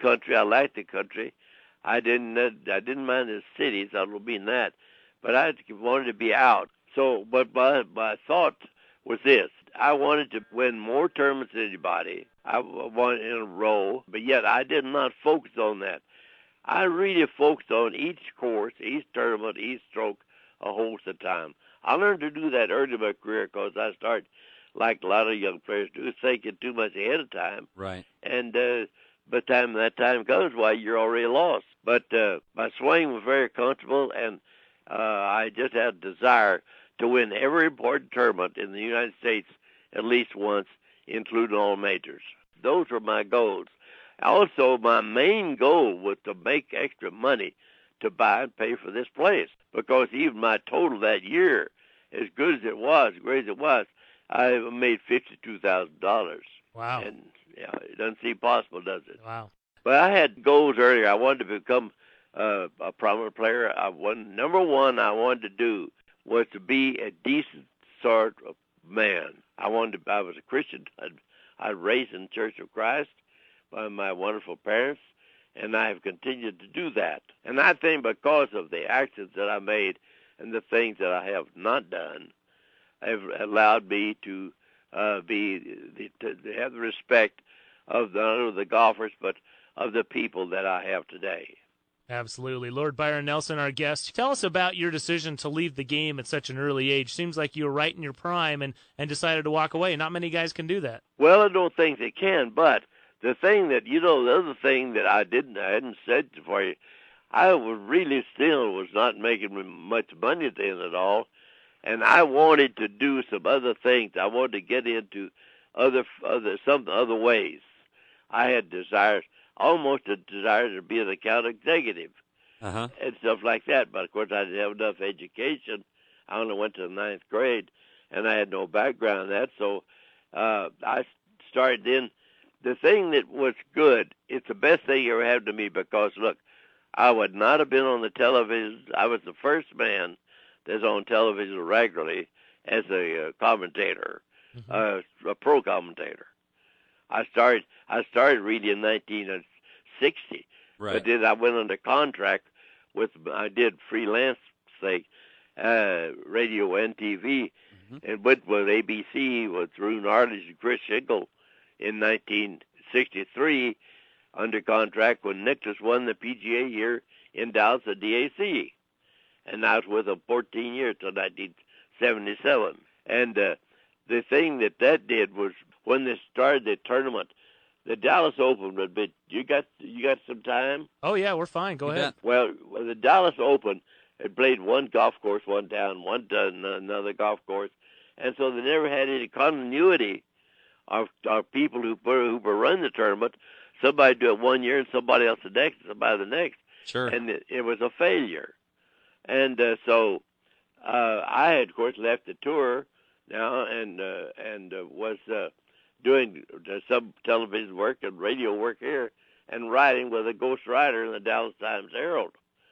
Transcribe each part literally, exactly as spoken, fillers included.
country. I liked the country. I didn't. Uh, I didn't mind the cities. I don't mean that, but I wanted to be out. So, but my my thought was this: I wanted to win more tournaments than anybody. I wanted in a row, but yet I did not focus on that. I really focused on each course, each tournament, each stroke, a hole at a time. I learned to do that early in my career because I started, like a lot of young players do, thinking too much ahead of time. Right. And uh, by the time that time comes, why, you're already lost. But uh, my swing was very comfortable, and uh, I just had a desire to win every important tournament in the United States at least once, including all majors. Those were my goals. Also, my main goal was to make extra money to buy and pay for this place, because even my total that year, as good as it was, great as it was, I made fifty-two thousand dollars. Wow. And yeah, it doesn't seem possible, does it? Wow. But I had goals earlier. I wanted to become uh, a prominent player. I wanted, number one I wanted to do was to be a decent sort of man. I wanted to, I was a Christian. I'd, I'd raised in the Church of Christ by my wonderful parents, and I have continued to do that. And I think because of the actions that I made and the things that I have not done, have allowed me to uh, be to, to have the respect of not only the golfers but of the people that I have today. Absolutely. Lord Byron Nelson, our guest. Tell us about your decision to leave the game at such an early age. Seems like you were right in your prime and, and decided to walk away. Not many guys can do that. Well, I don't think they can, but the thing that, you know, the other thing that I didn't, I hadn't said for you, I was really still was not making much money at the end of it all, and I wanted to do some other things. I wanted to get into other, other, some other ways. I had desires, almost a desire to be an account executive uh-huh. and stuff like that, but of course I didn't have enough education. I only went to the ninth grade, and I had no background in that, so uh, I started in. The thing that was good, it's the best thing ever happened to me because, look, I would not have been on the television. I was the first man that's on television regularly as a uh, commentator, mm-hmm. uh, a pro commentator. I started I started reading in nineteen sixty, right. But then I went under contract with, I did freelance thing, uh, radio and T V, mm-hmm. and went with A B C with Rune Arledge and Chris Schenkel in nineteen sixty-three under contract when Nicklaus won the P G A here in Dallas at D A C. And I was with them fourteen years till nineteen seventy-seven. And uh, the thing that that did was when they started the tournament, the Dallas Open would be, you got you got some time? Oh, yeah, we're fine. Go you ahead. Bet. Well, the Dallas Open had played one golf course one down, one to another golf course. And so they never had any continuity of, of people who, who were running the tournament. Somebody do it one year and somebody else the next, somebody the next. Sure. And it, it was a failure. And uh, so uh, I had, of course, left the tour now and uh, and uh, was uh, doing uh, some television work and radio work here and writing with a ghostwriter in the Dallas Times Herald.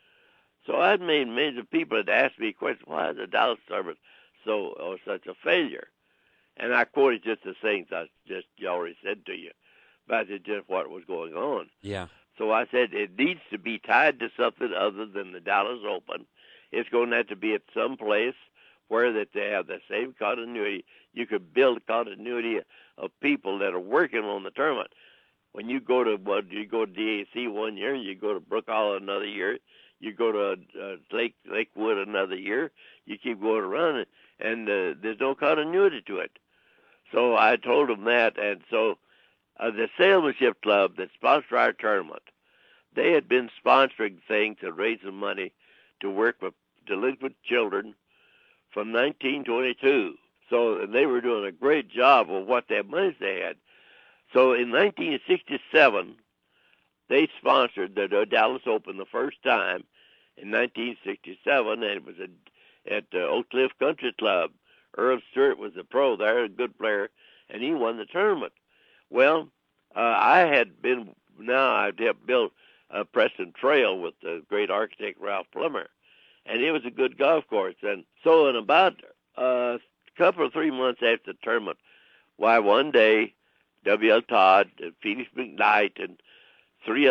So I'd made millions of people had asked me questions, why is the Dallas tournament so or such a failure? And I quoted just the things I just already said to you about just what was going on. Yeah. So I said it needs to be tied to something other than the Dallas Open. It's going to have to be at some place where that they have the same continuity. You could build continuity of people that are working on the tournament. When you go to what you go to D A C one year, you go to Brook Hall another year, you go to uh, Lake Lakewood another year, you keep going around, and uh, there's no continuity to it. So I told them that, and so uh, the Salesmanship Club that sponsored our tournament, they had been sponsoring things and raising money to work with delinquent children from nineteen twenty-two. So they were doing a great job of what their money they had. So in nineteen sixty-seven, they sponsored the Dallas Open the first time in nineteen sixty-seven, and it was at, at uh, Oak Cliff Country Club. Earl Stewart was the pro there, a good player, and he won the tournament. Well, uh, I had been, now I'd helped build uh, Preston Trail with the great architect Ralph Plummer, and it was a good golf course. And so in about uh, a couple of three months after the tournament, why, one day, W L. Todd and Phoenix McKnight and three